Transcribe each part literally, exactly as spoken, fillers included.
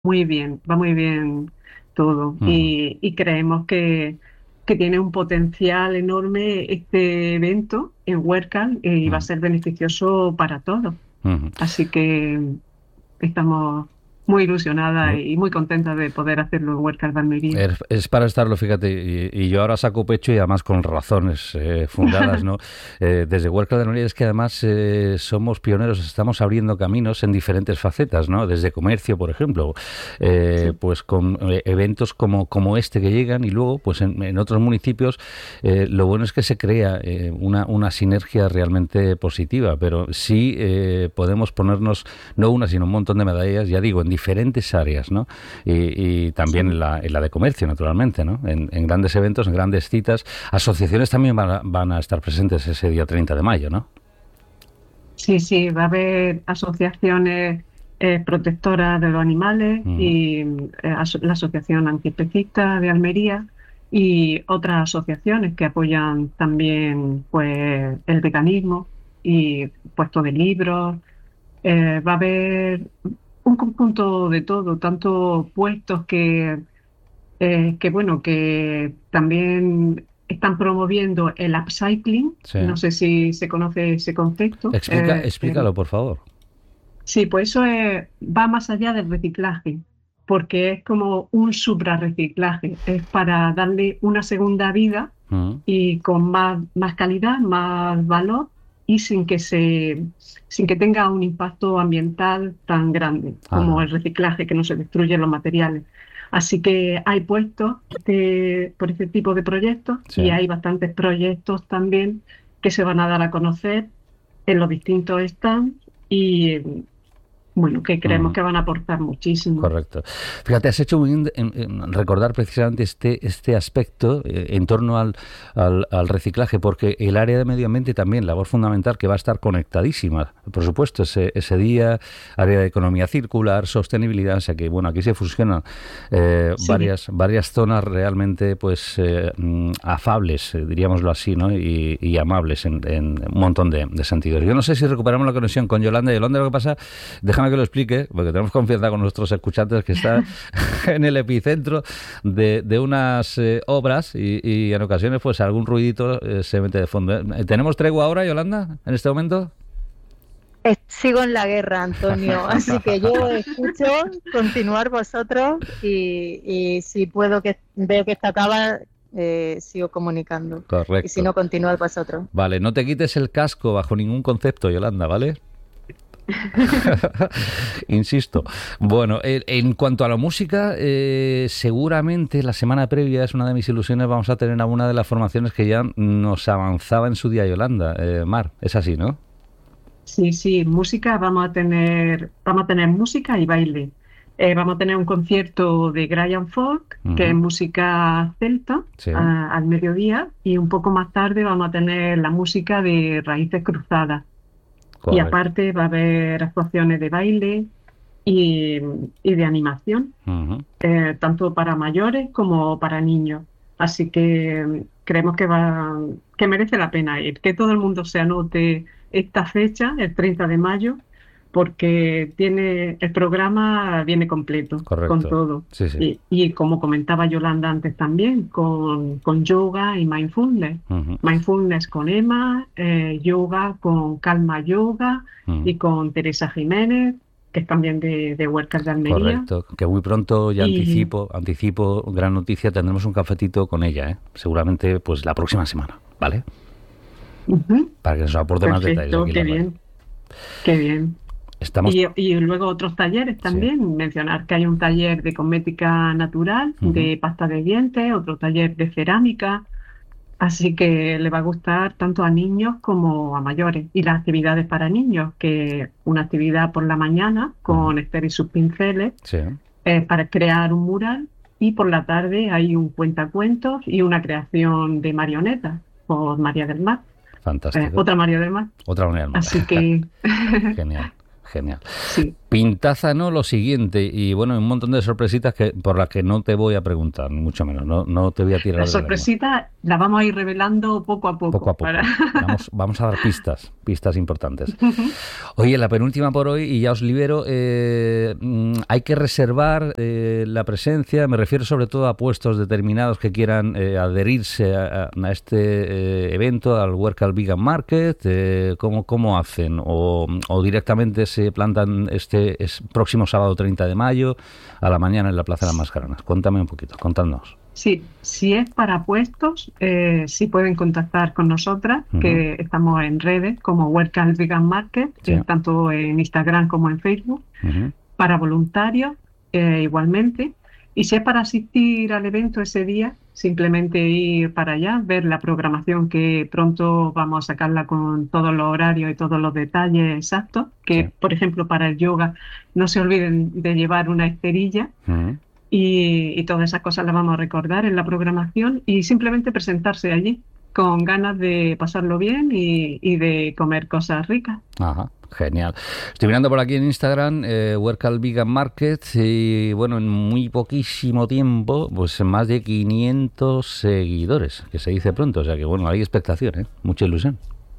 muy bien, va muy bien todo. Ujú, Y, y creemos que, que tiene un potencial enorme este evento en Huércal eh, y va a ujú, ser beneficioso para todos. ujú. Así que estamos muy ilusionadas Muy- y muy contentas de poder hacerlo en Huércal de Almería. Es, es para estarlo, fíjate, y, y yo ahora saco pecho y además con razones eh, fundadas, ¿no? Eh, desde Huerca de Noria es que además eh, somos pioneros, estamos abriendo caminos en diferentes facetas, ¿no? Desde comercio, por ejemplo, eh, Sí, pues con eh, eventos como, como este que llegan y luego, pues en, en otros municipios, eh, lo bueno es que se crea eh, una, una sinergia realmente positiva, pero sí eh, podemos ponernos no una, sino un montón de medallas, ya digo, en diferentes áreas, ¿no? Y, y también en sí. la, en la de comercio, naturalmente, ¿no? En, en grandes eventos, en grandes citas. Asociaciones también van a, van a estar presentes ese día treinta de mayo, ¿no? Sí, sí, va a haber asociaciones eh, protectoras de los animales Ujú. y eh, aso- la Asociación Antiespecista de Almería y otras asociaciones que apoyan también pues, el veganismo y puestos de libros. Eh, va a haber un conjunto de todo, tanto puestos que, eh, que bueno, que también están promoviendo el upcycling. Sí. No sé si se conoce ese concepto. Explica, Eh, explícalo, por favor. Sí, pues eso es- va más allá del reciclaje, porque es como un suprarreciclaje, es para darle una segunda vida Ujú. y con más, más calidad, más valor y sin que se, sin que tenga un impacto ambiental tan grande como Ajá. el reciclaje, que no se destruyen los materiales. Así que hay puestos de- por ese tipo de proyectos Sí. y hay bastantes proyectos también que se van a dar a conocer en los distintos stands y bueno, que creemos Ujú. que van a aportar muchísimo. Correcto. Fíjate, has hecho muy bien en, en recordar precisamente este, este aspecto eh, en torno al, al, al reciclaje, porque el área de medio ambiente también, labor fundamental que va a estar conectadísima. Por supuesto, ese, ese día, área de economía circular, sostenibilidad, o sea que, bueno, aquí se fusionan eh, Sí, varias, varias zonas realmente pues eh, mm, afables, eh, diríamoslo así, ¿no? Y, y amables en, en un montón de, de sentidos. Yo no sé si recuperamos la conexión con Yolanda. Yolanda, lo que pasa, déjame que lo explique, porque tenemos confianza con nuestros escuchantes que está en el epicentro de, de unas eh, obras y, y en ocasiones pues algún ruidito eh, se mete de fondo. ¿Eh? ¿Tenemos tregua ahora, Yolanda, en este momento? Es- Sigo en la guerra, Antonio, así que yo escucho continuar vosotros y, y si puedo que veo que esto acaba, eh, sigo comunicando. Y si Correcto. no, continuad vosotros. Vale, no te quites el casco bajo ningún concepto, Yolanda, ¿vale? Insisto. Bueno, eh, en cuanto a la música, eh, seguramente la semana previa es una de mis ilusiones. Vamos a tener a una de las formaciones que ya nos avanzaba en su día Yolanda. Eh, Mar, es así, ¿no? sí, sí, música, vamos a tener, vamos a tener música y baile. Eh, vamos a tener un concierto de Brian Folk, que es Ujú. música celta, Sí, a- al mediodía, y un poco más tarde vamos a tener la música de Raíces Cruzadas. Y correcto. aparte va a haber actuaciones de baile y, y de animación, Ujú. eh, tanto para mayores como para niños. Así que mm, creemos que va, que merece la pena ir, que todo el mundo se anote esta fecha, el treinta de mayo, porque tiene, el programa viene completo con Correcto. todo. Sí, sí. Y, y como comentaba Yolanda antes también, con, con yoga y mindfulness. Ujú. Mindfulness con Emma, eh, yoga con Calma Yoga Ujú. y con Teresa Jiménez, que es también de, de Huercas de Almería. Correcto. Que muy pronto, ya Y anticipo, anticipo, gran noticia, tendremos un cafetito con ella, ¿eh? Seguramente pues la próxima semana, ¿vale? ujú, Para que nos aporte más detalles perfecto, aquí en qué la radio. bien, qué bien. Estamos... Y, y luego otros talleres Sí. también, mencionar que hay un taller de cosmética natural, Ujú. de pasta de dientes, otro taller de cerámica, así que le va a gustar tanto a niños como a mayores. Y las actividades para niños, que una actividad por la mañana Ujú. con Esther y sus pinceles, Sí. eh, para crear un mural, y por la tarde hay un cuentacuentos y una creación de marionetas por María del Mar, eh, Fantástico. otra María del Mar. Otra manera del mar. Así que Genial, genial. sí. Pintaza no lo siguiente, y bueno, un montón de sorpresitas que por las que no te voy a preguntar, ni mucho menos, no, no te voy a tirar. Las sorpresitas las vamos a ir revelando poco a poco. Poco a poco. Para... Vamos, vamos a dar pistas, pistas importantes. Oye, la penúltima por hoy, y ya os libero, eh, hay que reservar eh, la presencia, me refiero sobre todo a puestos determinados que quieran eh, adherirse a, a este eh, evento, al Work Vegan Market, eh, ¿cómo, cómo hacen? O, o directamente se plantan este es próximo sábado treinta de mayo a la mañana en la Plaza de las Mascaranas. Cuéntame un poquito, contadnos. Sí, si es para puestos, eh, sí pueden contactar con nosotras, uh-huh. que estamos en redes como Work Vegan Market, sí. eh, tanto en Instagram como en Facebook, uh-huh. para voluntarios eh, igualmente. Y si es para asistir al evento ese día, simplemente ir para allá, ver la programación que pronto vamos a sacarla con todos los horarios y todos los detalles exactos, que sí. por ejemplo para el yoga no se olviden de llevar una esterilla uh-huh. y, y todas esas cosas las vamos a recordar en la programación y simplemente presentarse allí con ganas de pasarlo bien y, y de comer cosas ricas. Ajá. Genial. Estoy mirando por aquí en Instagram, eh, Work Vegan Market, y bueno, en muy poquísimo tiempo, pues más de quinientos seguidores, que se dice pronto, o sea que bueno, hay expectación, ¿eh? Mucha ilusión.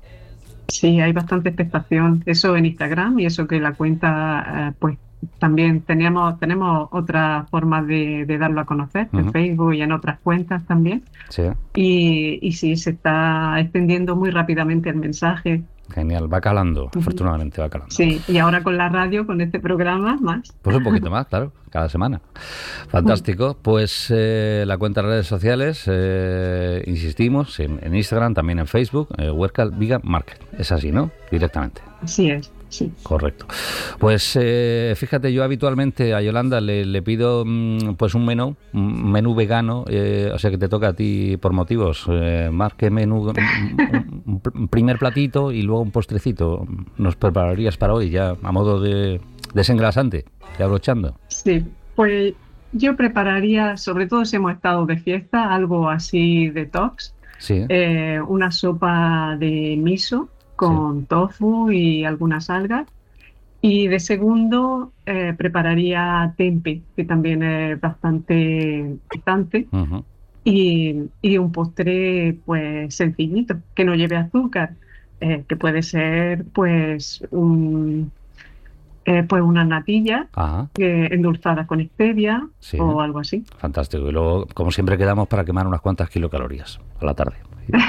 Sí, hay bastante expectación, eso en Instagram y eso que la cuenta, eh, pues también teníamos, tenemos otras formas de, de darlo a conocer, uh-huh. en Facebook y en otras cuentas también. Sí. Y, y sí, se está extendiendo muy rápidamente el mensaje. Genial, va calando, uh-huh. afortunadamente va calando. Sí, y ahora con la radio, con este programa, más. Pues un poquito más, claro, cada semana. Fantástico. Pues eh, la cuenta de redes sociales, eh, insistimos, en, en Instagram, también en Facebook, eh, Work Vegan Market. Es así, ¿no? Directamente. Así es. Sí. Correcto. Pues eh, fíjate, yo habitualmente a Yolanda le, le pido mm, pues un menú, un menú vegano, eh, o sea que te toca a ti por motivos, eh, más que menú, un, un primer platito y luego un postrecito. ¿Nos prepararías para hoy ya a modo de desengrasante, de abrochando? Sí, pues yo prepararía, sobre todo si hemos estado de fiesta, algo así detox, sí. eh, una sopa de miso con sí. tofu y algunas algas. Y de segundo eh, prepararía tempeh, que también es bastante picante. Uh-huh. y, y un postre pues sencillito, que no lleve azúcar, eh, que puede ser pues un eh, pues una natilla eh, endulzada con stevia, sí. o algo así. Fantástico. Y luego, como siempre, quedamos para quemar unas cuantas kilocalorías a la tarde.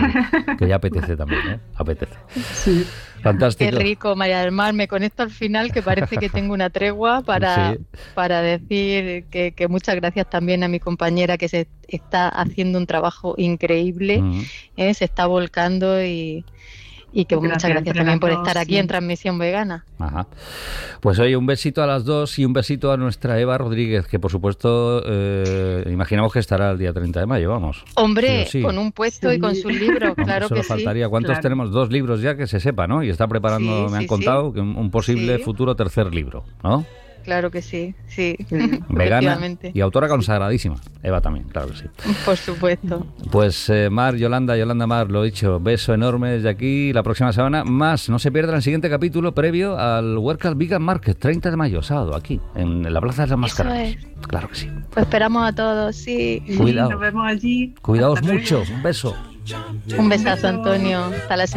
Que ya apetece también, ¿eh? Apetece. Sí. Fantástico. Qué rico, María del Mar. Me conecto al final, que parece que tengo una tregua para, sí. para decir que, que muchas gracias también a mi compañera, que se está haciendo un trabajo increíble, uh-huh. ¿eh? Se está volcando y... Y que gracias, muchas gracias también por estar aquí sí. en Transmisión Vegana. Ajá. Pues oye, un besito a las dos y un besito a nuestra Eva Rodríguez, que por supuesto eh, imaginamos que estará el día treinta de mayo, vamos. Hombre, sí sí. con un puesto sí. y con sus libros, claro Solo que faltaría. sí. ¿Cuántos claro. tenemos? Dos libros ya, que se sepa, ¿no? Y está preparando, sí, me han sí, contado, sí. que un, un posible sí. futuro tercer libro, ¿no? Claro que sí, sí. Vegana y autora consagradísima. Eva también, claro que sí. Por supuesto. Pues eh, Mar, Yolanda, Yolanda Mar, lo dicho, beso enorme desde aquí. La próxima semana más. No se pierdan el siguiente capítulo previo al Work Vegan Market, treinta de mayo, sábado, aquí, en la Plaza de las Mascaranas. Es. Claro que sí. Pues esperamos a todos, sí. Cuidado. Nos vemos allí. Cuidaos mucho. Un beso. Un besazo, Antonio. Hasta la